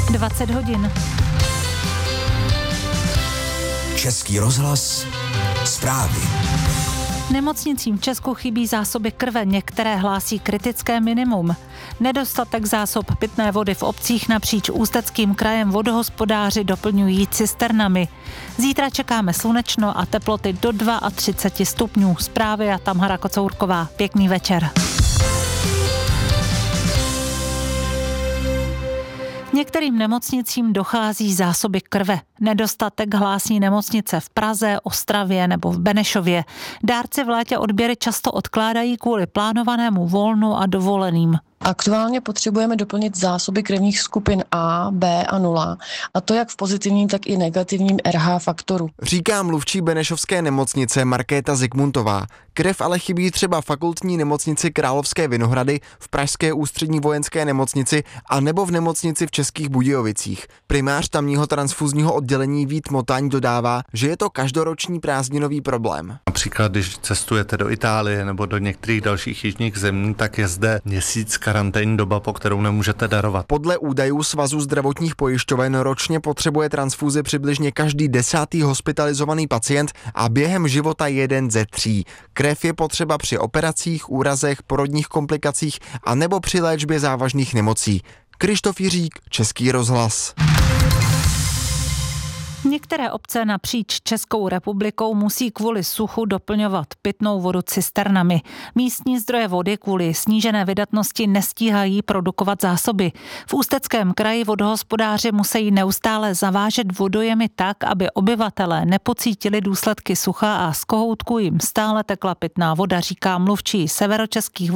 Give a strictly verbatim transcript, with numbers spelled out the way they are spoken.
dvacet hodin. Český rozhlas, zprávy. Nemocnicím v Česku chybí zásoby krve, některé hlásí kritické minimum. Nedostatek zásob pitné vody v obcích napříč Ústeckým krajem vodohospodáři doplňují cisternami. Zítra čekáme slunečno a teploty do třicet dva stupňů. Zprávy a Tamara Kocourková. Pěkný večer. Některým nemocnicím dochází zásoby krve. Nedostatek hlásí nemocnice v Praze, Ostravě nebo v Benešově. Dárci v létě odběry často odkládají kvůli plánovanému volnu a dovoleným. Aktuálně potřebujeme doplnit zásoby krevních skupin A, B a nula, a to jak v pozitivním, tak i negativním R H faktoru. Říká mluvčí benešovské nemocnice Markéta Zikmuntová. Krev ale chybí třeba fakultní nemocnici Královské Vinohrady, v pražské ústřední vojenské nemocnici a nebo v nemocnici v Českých Budějovicích. Primář tamního transfuzního oddělení Vít Motaň dodává, že je to každoroční prázdninový problém. Například, když cestujete do Itálie nebo do některých dalších jižních zemí, tak je zde měsíc karanténní doba, po kterou nemůžete darovat. Podle údajů Svazu zdravotních pojišťoven ročně potřebuje transfuzi přibližně každý desátý hospitalizovaný pacient a během života jeden ze tří. Krev je potřeba při operacích, úrazech, porodních komplikacích a nebo při léčbě závažných nemocí. Krištof Jiřík, Český rozhlas. Některé obce napříč Českou republikou musí kvůli suchu doplňovat pitnou vodu cisternami. Místní zdroje vody kvůli snížené vydatnosti nestíhají produkovat zásoby. V Ústeckém kraji vodohospodáři musí neustále zavážet vodojemy tak, aby obyvatelé nepocítili důsledky sucha a z kohoutku jim stále tekla pitná voda, říká mluvčí severočeských